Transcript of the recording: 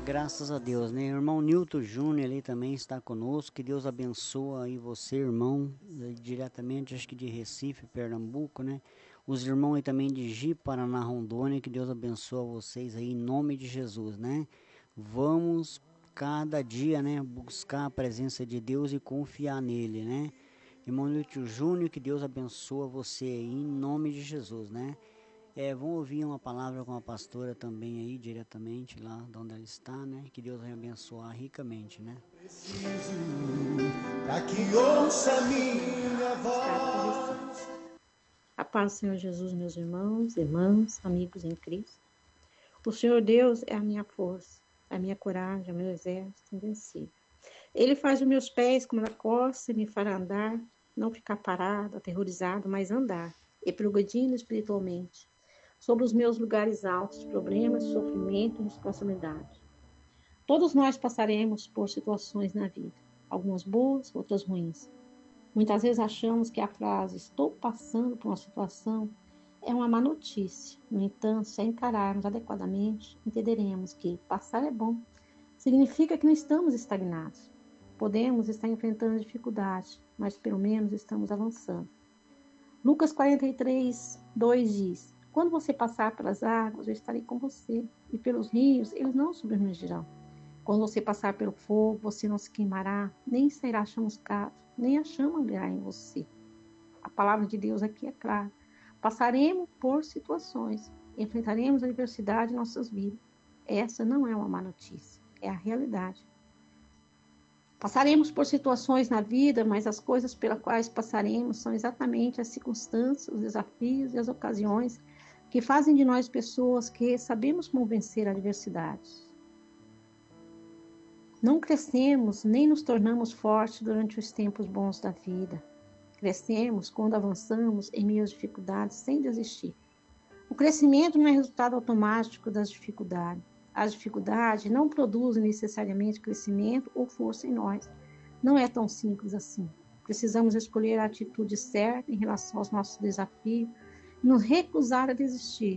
Graças a Deus, né? Irmão Nilton Júnior ali também está conosco. Que Deus abençoe aí você, irmão, diretamente, acho que de Recife, Pernambuco, né? Os irmãos aí também de Ji, Paraná, Rondônia. Que Deus abençoe vocês aí em nome de Jesus, né? Vamos cada dia, né, buscar a presença de Deus e confiar nele, né? Irmão Nilton Júnior, que Deus abençoe você aí em nome de Jesus, né? Vamos ouvir uma palavra com a pastora também aí, diretamente lá de onde ela está, né? Que Deus vai abençoar ricamente, né? Preciso para que ouça minha voz. A paz do Senhor Jesus, meus irmãos, irmãs, amigos em Cristo. O Senhor Deus é a minha força, a minha coragem, o meu exército invencível. Ele faz os meus pés como na costa e me fará andar, não ficar parado, aterrorizado, mas andar, e progredindo espiritualmente, sobre os meus lugares altos, problemas, sofrimento e responsabilidade. Todos nós passaremos por situações na vida, algumas boas, outras ruins. Muitas vezes achamos que a frase "estou passando por uma situação" é uma má notícia. No entanto, se a encararmos adequadamente, entenderemos que passar é bom. Significa que não estamos estagnados. Podemos estar enfrentando dificuldades, mas pelo menos estamos avançando. Lucas 43, 2 diz: quando você passar pelas águas, eu estarei com você, e pelos rios, eles não submergirão. Quando você passar pelo fogo, você não se queimará, nem será chamuscado, nem a chama arderá em você. A palavra de Deus aqui é clara. Passaremos por situações, enfrentaremos a adversidade em nossas vidas. Essa não é uma má notícia, é a realidade. Passaremos por situações na vida, mas as coisas pelas quais passaremos são exatamente as circunstâncias, os desafios e as ocasiões que fazem de nós pessoas que sabemos como vencer adversidades. Não crescemos nem nos tornamos fortes durante os tempos bons da vida. Crescemos quando avançamos em meio às dificuldades sem desistir. O crescimento não é resultado automático das dificuldades. As dificuldades não produzem necessariamente crescimento ou força em nós. Não é tão simples assim. Precisamos escolher a atitude certa em relação aos nossos desafios e nos recusar a desistir.